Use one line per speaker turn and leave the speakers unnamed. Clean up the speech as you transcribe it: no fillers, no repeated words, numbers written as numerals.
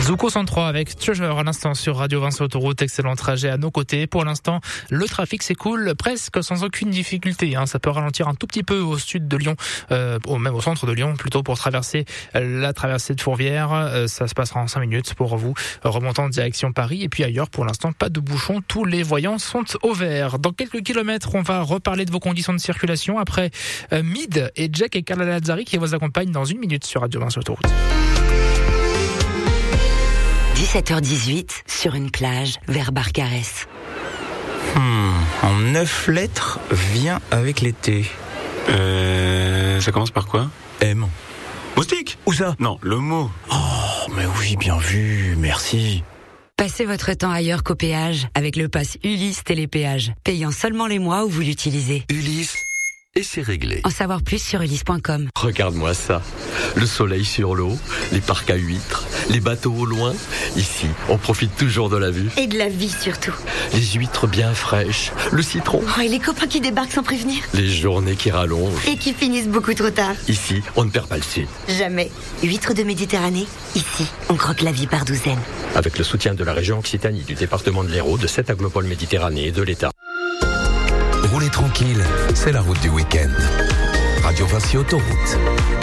Zuko 103 avec Treasure à l'instant sur Radio Vinci Autoroute. Excellent trajet à nos côtés. Pour l'instant, le trafic s'écoule presque sans aucune difficulté. Ça peut ralentir un tout petit peu au sud de Lyon, même au centre de Lyon, plutôt pour traverser la traversée de Fourvière. Ça se passera en 5 minutes pour vous, remontant en direction Paris. Et puis ailleurs, pour l'instant, pas de bouchons. Tous les voyants sont au vert. Dans quelques kilomètres, on va reparler de vos conditions de circulation après Mid et Jack et Carla Lazzari qui vous accompagnent dans 1 minute sur Radio Vinci Autoroute.
17h18 sur une plage vers Barcarès.
En 9 lettres, vient avec l'été.
Ça commence par quoi?
M.
Moustique?
Où ça?
Non, le mot.
Oh, mais oui, bien vu, merci.
Passez votre temps ailleurs qu'au péage avec le pass Ulysse Télépéage, payant seulement les mois où vous l'utilisez.
Ulysse, et c'est réglé.
En savoir plus sur ulysse.com.
Regarde-moi ça. Le soleil sur l'eau, les parcs à huîtres, les bateaux au loin. Ici, on profite toujours de la vue.
Et de la vie surtout.
Les huîtres bien fraîches, le citron.
Oh, et les copains qui débarquent sans prévenir.
Les journées qui rallongent.
Et qui finissent beaucoup trop tard.
Ici, on ne perd pas le sud.
Jamais. Huîtres de Méditerranée, ici, on croque la vie par douzaines.
Avec le soutien de la région Occitanie, du département de l'Hérault, de 7 aglopoles Méditerranée et de l'État.
Roulez tranquille, c'est la route du week-end. Radio Vinci Autoroute.